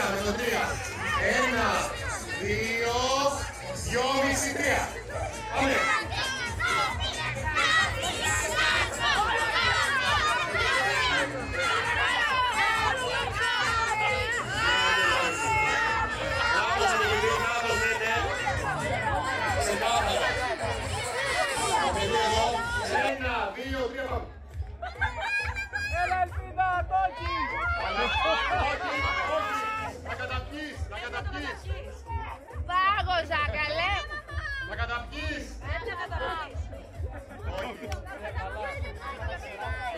με το 3. 1, 2, 2,5, 3. Πάμε. Ένα, δύο, τρία, πάμε. Έλα Ελπίδα, Τόκι! Όχι, να καταπιείς, να καταπιείς. Πάγωσα, καλέ! Να καταπιείς. Έτσι να καταπιείς. Όχι.